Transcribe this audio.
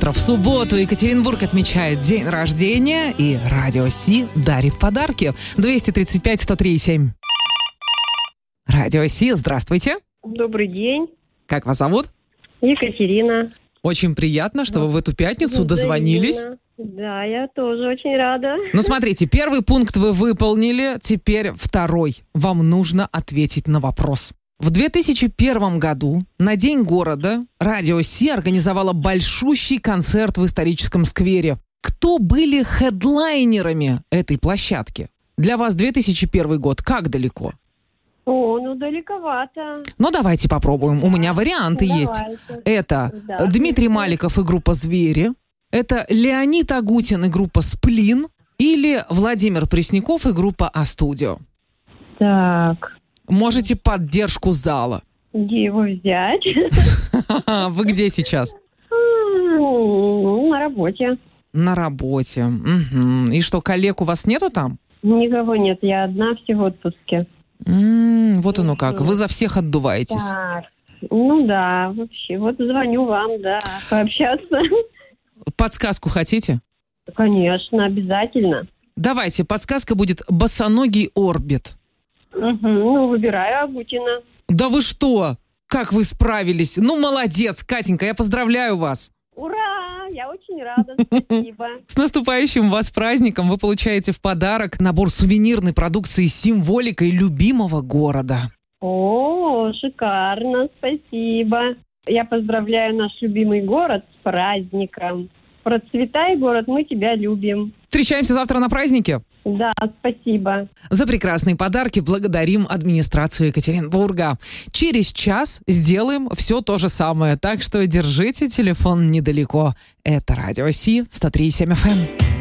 завтра, в субботу, Екатеринбург отмечает день рождения, и Радио Си дарит подарки. 235-103-7. Радио Си, здравствуйте. Добрый день. Как вас зовут? Екатерина. Очень приятно, что вы в эту пятницу дозвонились. Да, я тоже очень рада. Ну, смотрите, первый пункт вы выполнили, теперь второй. Вам нужно ответить на вопрос. В 2001 году на День города Радио Си организовало большущий концерт в историческом сквере. Кто были хедлайнерами этой площадки? Для вас 2001 год как далеко? Ну далековато. Ну, давайте попробуем. У меня варианты есть. Это Дмитрий Маликов и группа «Звери». Это Леонид Агутин и группа «Сплин». Или Владимир Пресняков и группа «А-студио». Так. Можете поддержку зала. Где его взять? Вы где сейчас? На работе. На работе. Угу. И что, коллег у вас нету там? Никого нет, я одна, все в отпуске. Вот оно как. Вы за всех отдуваетесь. Так. Ну да, вообще. Вот звоню вам, да, пообщаться. Подсказку хотите? Конечно, обязательно. Давайте, подсказка будет «Босоногий орбит». Ну, выбираю Агутина. Да вы что? Как вы справились? Ну, молодец, Катенька, я поздравляю вас. Ура! Я очень рада, спасибо. С наступающим вас праздником! Вы получаете в подарок набор сувенирной продукции с символикой любимого города. О, шикарно, спасибо. Я поздравляю наш любимый город с праздником. Процветай, город, мы тебя любим. Встречаемся завтра на празднике. Да, спасибо. За прекрасные подарки благодарим администрацию Екатеринбурга. Через час сделаем все то же самое, так что держите телефон недалеко. Это Радио Си 103.7 FM.